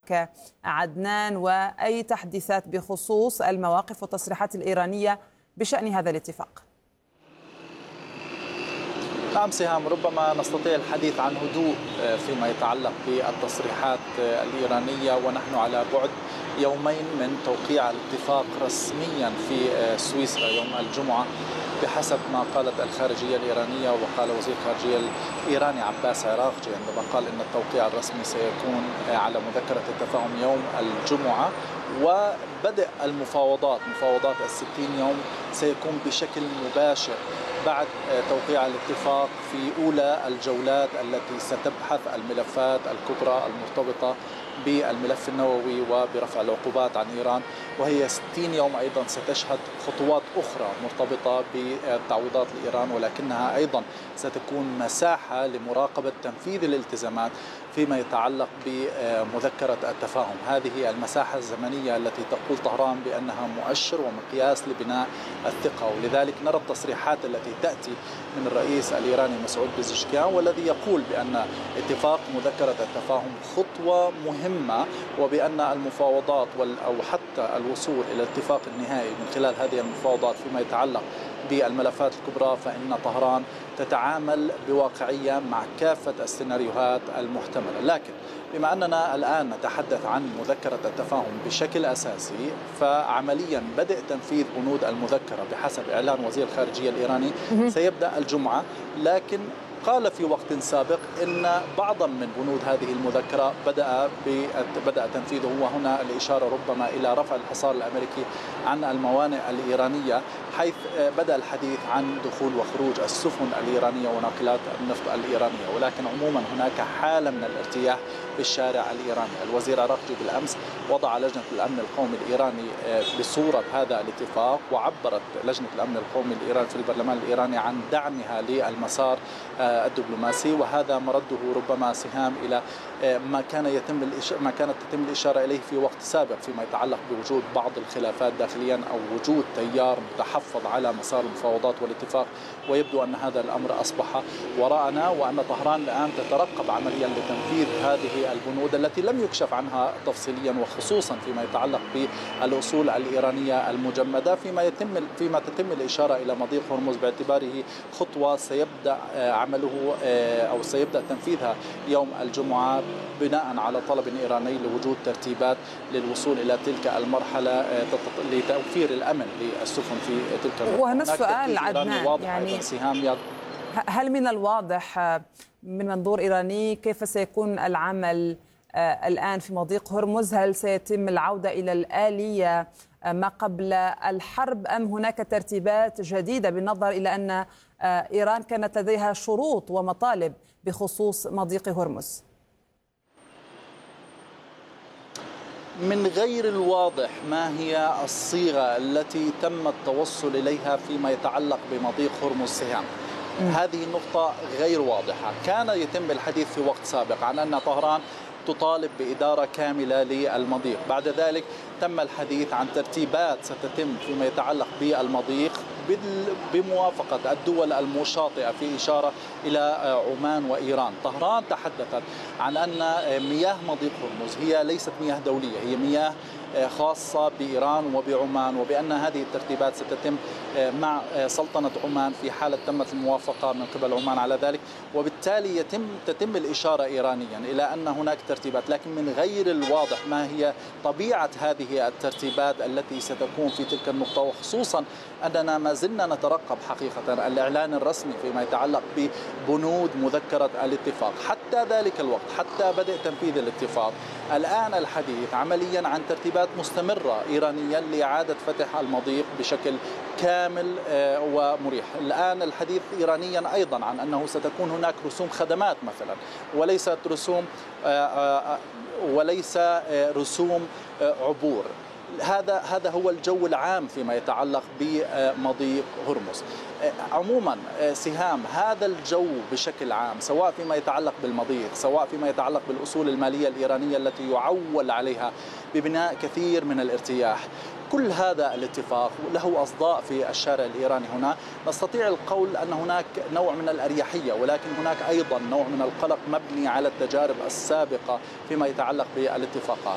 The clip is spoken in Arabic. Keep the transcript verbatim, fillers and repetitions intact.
معك عدنان، وأي تحديثات بخصوص المواقف والتصريحات الإيرانية بشأن هذا الاتفاق؟ نعم سهام، ربما نستطيع الحديث عن هدوء فيما يتعلق بالتصريحات الإيرانية ونحن على بعد يومين من توقيع الاتفاق رسميا في سويسرا يوم الجمعة بحسب ما قالت الخارجية الإيرانية وقال وزير الخارجية الإيراني عباس عراقجي عندما قال إن التوقيع الرسمي سيكون على مذكرة التفاهم يوم الجمعة، وبدء المفاوضات مفاوضات الستين يوم سيكون بشكل مباشر بعد توقيع الاتفاق في أولى الجولات التي ستبحث الملفات الكبرى المرتبطة بالملف النووي وبرفع العقوبات عن إيران، وهي ستين يوم أيضا ستشهد خطوات أخرى مرتبطة بالتعويضات لإيران، ولكنها أيضا ستكون مساحة لمراقبة تنفيذ الالتزامات فيما يتعلق بمذكرة التفاهم. هذه المساحة الزمنية التي تقول طهران بأنها مؤشر ومقياس لبناء الثقة، ولذلك نرى التصريحات التي تأتي من الرئيس الإيراني مسعود بزشكيان والذي يقول بأن اتفاق مذكرة التفاهم خطوة مهمة، وبأن المفاوضات أو حتى الوصول إلى الاتفاق النهائي من خلال هذه المفاوضات فيما يتعلق بالملفات الكبرى فإن طهران تتعامل بواقعية مع كافة السيناريوهات المحتملة. لكن بما أننا الآن نتحدث عن مذكرة التفاهم بشكل أساسي، فعمليا بدء تنفيذ بنود المذكرة بحسب إعلان وزير الخارجية الإيراني سيبدأ الجمعة، لكن قال في وقت سابق إن بعضا من بنود هذه المذكرة بدأ بدأ تنفيذه، وهنا الإشارة ربما إلى رفع الحصار الأمريكي عن الموانئ الإيرانية، حيث بدأ الحديث عن دخول وخروج السفن الإيرانية وناقلات النفط الإيرانية. ولكن عموما هناك حالة من الارتياح في الشارع الإيراني. الوزير عراقجي بالأمس وضع لجنة الأمن القومي الإيراني بصورة هذا الاتفاق، وعبرت لجنة الأمن القومي الإيراني في البرلمان الإيراني عن دعمها للمسار الدبلوماسي، وهذا مرده ربما سهام إلى ما كان يتم ما كانت تتم الإشارة إليه في وقت سابق فيما يتعلق بوجود بعض الخلافات داخليا أو وجود تيار متحفظ على مسار المفاوضات والاتفاق، ويبدو أن هذا الأمر أصبح وراءنا، وأن طهران الآن تترقب عمليا لتنفيذ هذه البنود التي لم يكشف عنها تفصيليا، وخصوصا فيما يتعلق بالأصول الإيرانية المجمدة، فيما يتم فيما تتم الإشارة إلى مضيق هرمز باعتباره خطوة سيبدأ عمله أو سيبدأ تنفيذها يوم الجمعة بناء على طلب إيراني لوجود ترتيبات للوصول إلى تلك المرحلة لتوفير الأمن للسفن في تلك المرحلة. وهنا السؤال عدنان، يعني هل من الواضح من منظور إيراني كيف سيكون العمل الآن في مضيق هرمز؟ هل سيتم العودة إلى الآلية ما قبل الحرب أم هناك ترتيبات جديدة بالنظر إلى أن إيران كانت لديها شروط ومطالب بخصوص مضيق هرمز؟ من غير الواضح ما هي الصيغة التي تم التوصل إليها فيما يتعلق بمضيق هرمز سهام. هذه النقطة غير واضحة. كان يتم الحديث في وقت سابق عن أن طهران تطالب بإدارة كاملة للمضيق، بعد ذلك تم الحديث عن ترتيبات ستتم فيما يتعلق بالمضيق بموافقة الدول المشاطئة، في إشارة إلى عمان وإيران. طهران تحدثت عن أن مياه مضيق هرمز هي ليست مياه دولية، هي مياه خاصة بإيران وبعمان، وبأن هذه الترتيبات ستتم مع سلطنة عمان في حالة تمت الموافقة من قبل عمان على ذلك، وبالتالي يتم تتم الإشارة إيرانيا إلى أن هناك ترتيبات، لكن من غير الواضح ما هي طبيعة هذه الترتيبات التي ستكون في تلك النقطة، وخصوصا أننا ما زلنا نترقب حقيقة الإعلان الرسمي فيما يتعلق ببنود مذكرة الاتفاق. حتى ذلك الوقت، حتى بدء تنفيذ الاتفاق، الآن الحديث عمليا عن ترتيبات مستمرة إيرانيا لإعادة فتح المضيق بشكل كامل ومريح. الآن الحديث إيرانيا أيضا عن أنه ستكون هناك رسوم خدمات مثلا، وليست رسوم وليس رسوم عبور. هذا هذا هو الجو العام فيما يتعلق بمضيق هرمز. عموما سهام، هذا الجو بشكل عام سواء فيما يتعلق بالمضيق، سواء فيما يتعلق بالأصول المالية الإيرانية التي يعول عليها ببناء كثير من الارتياح، كل هذا الاتفاق له أصداء في الشارع الإيراني. هنا نستطيع القول أن هناك نوع من الأريحية، ولكن هناك أيضا نوع من القلق مبني على التجارب السابقة فيما يتعلق بالاتفاقات.